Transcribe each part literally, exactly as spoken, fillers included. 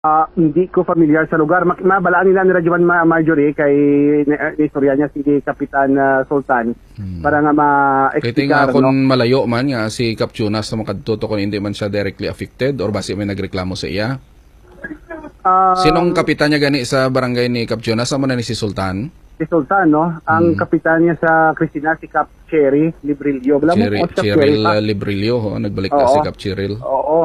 Uh, hindi ko familiar sa lugar. Mabalaan nila ni Rajuman Marjorie kay istorya niya si Kapitan uh, Sultan hmm. para nga ma-explicar. Kaya nga kung no? malayo man nga si Kap Jonas na makatuto kung hindi man siya directly affected or basi may nagreklamo sa iya? Uh, Sinong kapitan niya gani sa barangay ni Kap Jonas? Amo na ni si Sultan? Si Sultan, no? Ang hmm. kapitan niya sa Cristina, si Kap Cherry Librillo. Bala Cherry, mo, Cheryl uh, Librillo, ho? Nagbalik na si Kap Cheryl. Oo.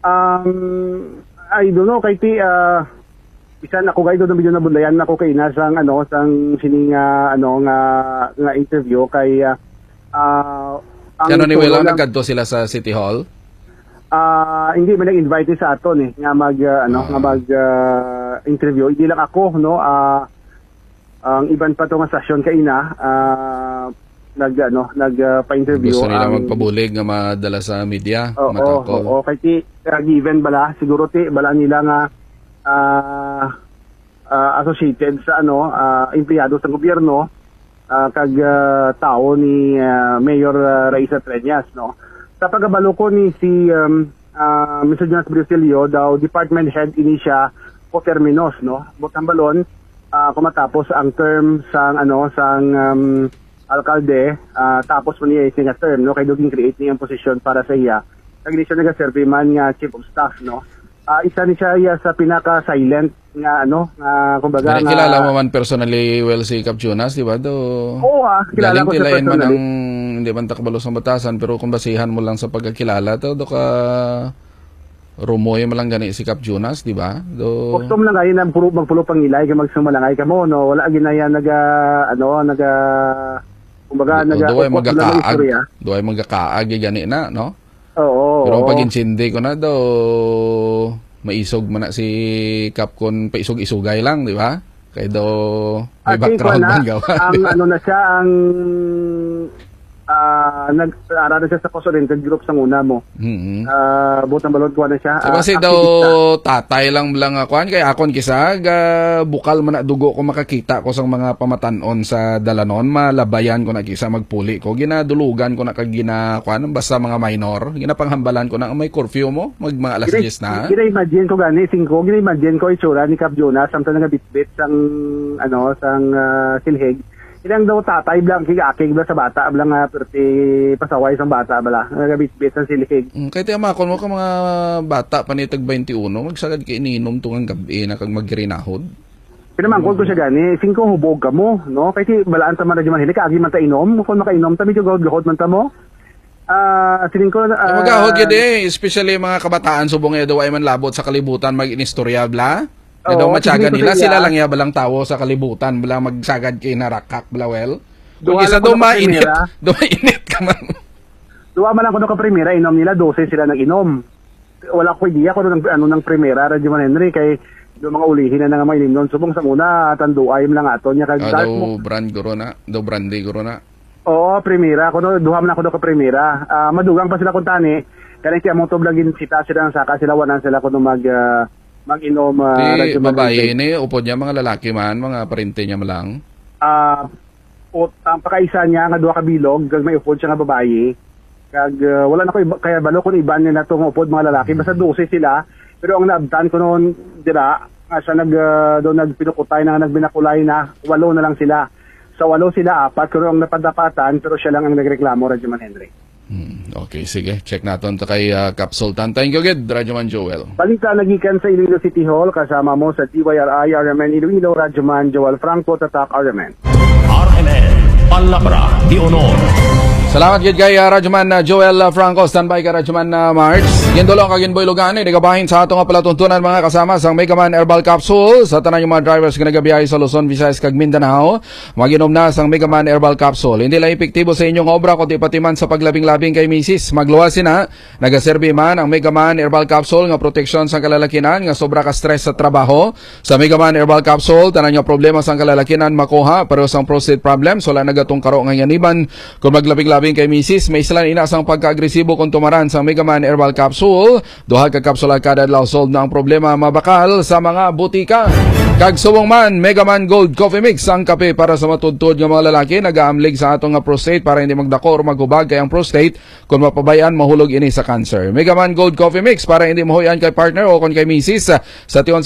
Um... I don't know, kay ti, uh, isa na ko guide do video na bundayan na ko kay na sang ano sang sining uh, ano nga nga interview kay uh, uh ang ni Wela naggadto sila sa City Hall. Ah, uh, hindi man nag-invite sa aton eh nga mag uh, ano uh, nga mag uh, interview. Hindi lang ako no, ah uh, ang iban pa to nga session kay ina uh, nag ano nag uh, pa-interview. Gusto nila um, magpabulig nga madala sa media. Oo, oo, oo, kay ti uh, given bala siguro ti bala nila nga uh, uh, associated sa ano uh, empleyado sa gobyerno uh, kag uh, tao ni uh, Mayor uh, Raisa Treñas no. Sa pagabalo ko ni si um, uh, Mister Jonas Bricelio daw department head ini siya po terminos no. Butang balon uh, kumatapos ang term sang ano sang um, alkalde, uh, tapos mo niya yung term, no? Kaya duging create niya yung posisyon para sa iya. Kaya siya nag-survey man nga chief of staff, no? Uh, isa ni siya iya sa pinaka-silent nga, ano, nga, kumbaga nga... Kilala mo man personally well si Kap Jonas, di ba? Do, Oo ah, kilala ko siya personally. Man ang, hindi man takabalo sa batasan, pero kung basihan mo lang sa pagkakilala, to, do ka... Rumoy mo lang gani si Kap Jonas, di ba? Do... Gusto mo lang ngayon na magpulo pangilay, kaya magsumalangay ka mo, no? Wala ginaya naga, ano, naga... Kumbaga, do, naga... Do ay magkakaag, do ay magkakaag, gani na, no? Oo. Pero pag insindi ko na, do, maisog man na si Kap kon paisog-isugay lang, di ba? Kaya do, may background man gawa. Ang ano na siya, ang... Uh, nag-aaral na siya sa cost-oriented group sa una mo. Mm-hmm. Uh, butang balon ko na siya. So, kasi uh, daw tatay lang lang ako. Kaya akon kisag, uh, bukal man na dugo ko makakita ko sa mga pamatanon sa dalanon. Malabayan ko na kisa magpuli ko. Ginadulugan ko na kag ginakuan. Basta mga minor. Ginapanghambalan ko na may curfew mo. Mag mga alas diyes na. Gina-imagine ko gani. Singko. Gina-imagine ko itsura ni Kap Jonas. Samtang nagabit-bit sang, ano, sang uh, silhig. Ilang daw tatay blang kigakig bla sa bata blang nga perti pasaway sa bata bala nagabit-bit sa silhig. Mm, kay tiama kon mo ka mga bata panitag twenty-one magsagad kay ininom tungang gabi na kag magrinahod. Pinaman ko siya gani singko hubog ka mo no kay ti balaan ta man man hili kaagi man ta inom kon makainom ta medyo gahod man ta mo. Ah uh, sining ko uh, magahod gyud eh especially mga kabataan subong daw ay man labot sa kalibutan mag-inistorya bla. Na daw matyagan nila, sila lang ya balang tawo sa kalibutan, bala magsagad kay narakak, bala well. Kung isa daw mainit, daw mainit ka man. Duwa man lang ko ka primera, inom nila, dose sila nag-inom. Wala ko idea kung ano, ano ng primera, Radyo Man Henry, kay do mga ulihin na nga mga inom nun. Subong sa muna, tanduay mo lang ato niya. Ah, daw mo. brand guro na, daw brandy guro na. Oo, primera, kuno duha man ako do ka primera. Uh, madugang pa sila kung tani, kaya kaya mong toblagin sita sila ng saka, sila wanan sila kuno mag... Uh, mag-inom uh, di babae ni upod niya mga lalaki man mga parente niya malang ah uh, ang pakaisa niya nga duha ka bilog kag may upod siya nga babae kag uh, wala na ko iba, kaya balo kun iban nila tong upod mga lalaki basta dose sila pero ang naabtan ko noon dira nga siya nag uh, do nagpinukutay na nagbinakulay na walo na lang sila sa walo sila apat pero ang napadapatan pero siya lang ang nagreklamo Radyo Man Henry. Hmm, okay, sige. Check natin ito kay uh, Kap Sultan. Thank you, good. Radyoman Joel. Balita nagikan sa Iloilo City Hall. Kasama mo sa T Y R I, R M N Iloilo, Radyoman Joel Franco, Tatak, R M N. R M N, Palabra de Honor. Salamat gid kay uh, Radyoman uh, Joel uh, Franco. Standby ka Radyoman uh, March. Gindulo kagin boy Lugani. Nagabahin sa atong palatuntunan mga kasama sa Megaman Herbal Capsule. Sa tanan yung mga drivers nga nagabiyahe sa Luzon, Visayas kag Mindanao. Maginom na sang Megaman Herbal Capsule. Hindi lang epektibo sa inyong obra kundi pati man sa paglabing-labing kay misis. Magluwas sina. Nagaserbi man ang Megaman Herbal Capsule nga proteksyon sa kalalakinan nga sobra ka stress sa trabaho. Sa Megaman Herbal Capsule tanan yung problema sa kalalakinan makuha pero sang prostate problems wala nagatong karo nga yaniban kung maglabing-labing kay misis may islan inasang pagka-agresibo kung tumaran sa Megaman Herbal Capsule. Duha ka kapsula kada adlaw solve na ang problema mabakal sa mga butika. Kag subong man, Megaman Gold Coffee Mix ang kape para sa matudtod nga mga lalaki nagaamlig sa atong nga prostate para hindi magdako o maghubag kay ang prostate kung mapabayaan mahulog ini sa cancer. Megaman Gold Coffee Mix para hindi mahuyan kay partner o kon kay misis sa tion